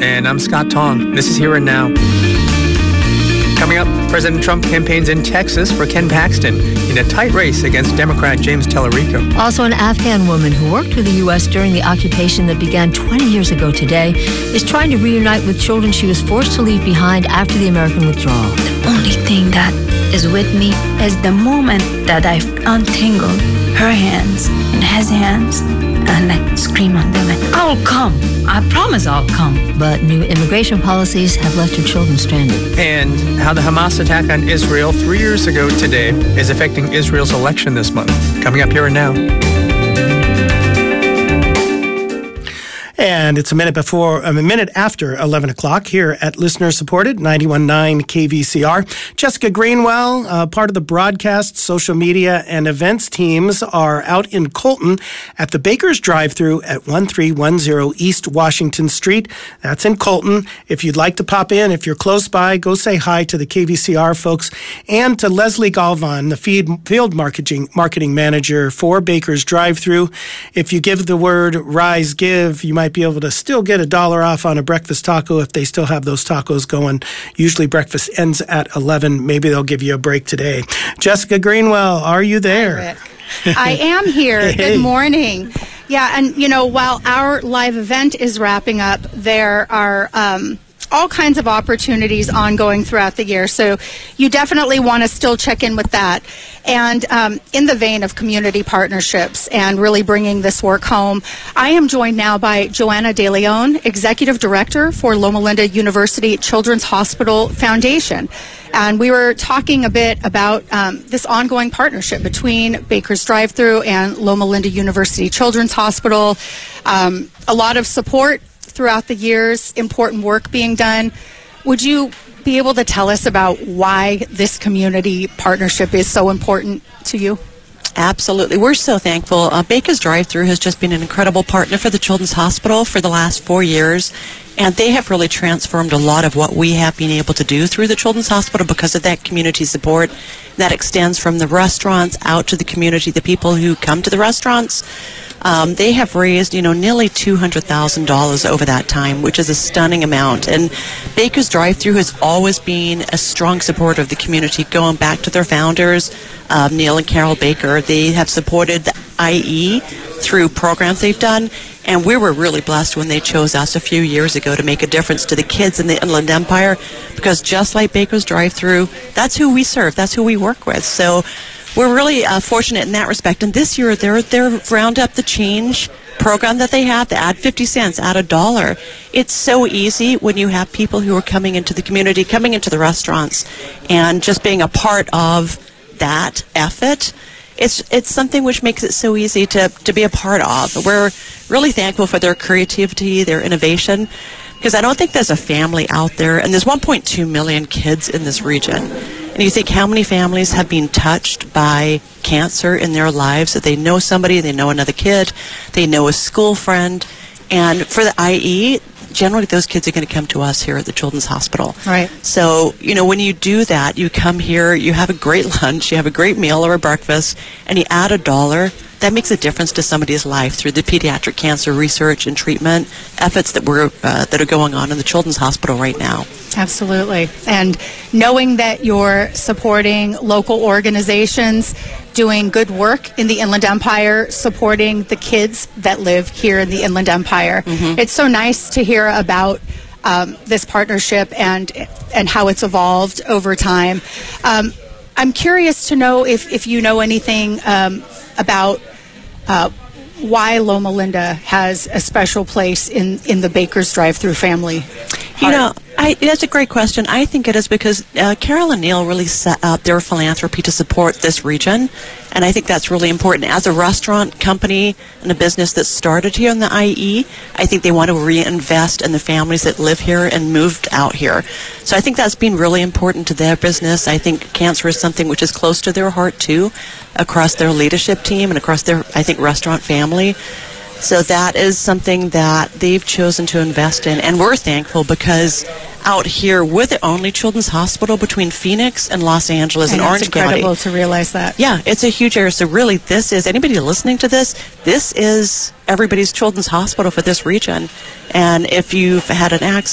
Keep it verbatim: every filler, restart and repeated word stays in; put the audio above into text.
And I'm Scott Tong. This is Here and Now. Coming up, President Trump campaigns in Texas for Ken Paxton in a tight race against Democrat James Tallarico. Also, an Afghan woman who worked with the U S during the occupation that began twenty years ago today is trying to reunite with children she was forced to leave behind after the American withdrawal. The only thing that is with me is the moment that I've untangled her hands and his hands, and I scream on them, I'll come. I promise I'll come. But new immigration policies have left her children stranded. And how the Hamas attack on Israel three years ago today is affecting Israel's election this month. Coming up Here and Now. And it's a minute before, a minute after eleven o'clock here at listener-supported ninety-one point nine K V C R. Jessica Greenwell, uh, part of the broadcast, social media, and events teams, are out in Colton at the Baker's Drive-Thru at one three one zero East Washington Street. That's in Colton. If you'd like to pop in, if you're close by, go say hi to the K V C R folks and to Leslie Galvan, the feed, field marketing marketing manager for Baker's Drive-Thru. If you give the word Rise Give, you might be able to still get a dollar off on a breakfast taco if they still have those tacos going. Usually breakfast ends at eleven. Maybe they'll give you a break today. Jessica Greenwell, are you there? Hi, Rick. I am here. Hey. Good morning. Yeah, and you know, while our live event is wrapping up, there are um, all kinds of opportunities ongoing throughout the year. So you definitely want to still check in with that. And um, in the vein of community partnerships and really bringing this work home, I am joined now by Joanna De Leon, Executive Director for Loma Linda University Children's Hospital Foundation. And we were talking a bit about um, this ongoing partnership between Baker's Drive-Thru and Loma Linda University Children's Hospital. Um, a lot of support throughout the years, important work being done. Would you be able to tell us about why this community partnership is so important to you? Absolutely. We're so thankful. Uh, Baker's Drive-Thru has just been an incredible partner for the Children's Hospital for the last four years. And they have really transformed a lot of what we have been able to do through the Children's Hospital because of that community support that extends from the restaurants out to the community, the people who come to the restaurants. Um, they have raised, you know, nearly two hundred thousand dollars over that time, which is a stunning amount. And Baker's Drive-Thru has always been a strong supporter of the community, going back to their founders, uh, Neil and Carol Baker. They have supported the I E through programs they've done. And we were really blessed when they chose us a few years ago to make a difference to the kids in the Inland Empire, because just like Baker's Drive-Thru, that's who we serve, that's who we work with. So we're really uh, fortunate in that respect. And this year, they're, they're Round Up the Change program that they have, to add fifty cents, add a dollar. It's so easy when you have people who are coming into the community, coming into the restaurants, and just being a part of that effort. It's it's something which makes it so easy to, to be a part of. We're really thankful for their creativity, their innovation, because I don't think there's a family out there, and there's one point two million kids in this region. And you think how many families have been touched by cancer in their lives, that they know somebody, they know another kid, they know a school friend. And for the I E, generally those kids are going to come to us here at the Children's Hospital. Right. So, you know, when you do that, you come here, you have a great lunch, you have a great meal or a breakfast, and you add a dollar. That makes a difference to somebody's life through the pediatric cancer research and treatment efforts that we're uh, that are going on in the Children's Hospital right now. Absolutely. And knowing that you're supporting local organizations doing good work in the Inland Empire, supporting the kids that live here in the Inland Empire. Mm-hmm. It's so nice to hear about um, this partnership and and how it's evolved over time. Um, I'm curious to know if, if you know anything um, about uh, why Loma Linda has a special place in, in the Baker's Drive-Thru family heart. You know, I, that's a great question. I think it is because uh, Carol and Neil really set up their philanthropy to support this region, and I think that's really important. As a restaurant company and a business that started here in the I E, I think they want to reinvest in the families that live here and moved out here. So I think that's been really important to their business. I think cancer is something which is close to their heart, too, across their leadership team and across their, I think, restaurant family. So that is something that they've chosen to invest in, and we're thankful because out here, we're the only children's hospital between Phoenix and Los Angeles and Orange County. It's incredible to realize that. Yeah, it's a huge area. So really, this is, anybody listening to this, this is everybody's children's hospital for this region. And if you've had an accident,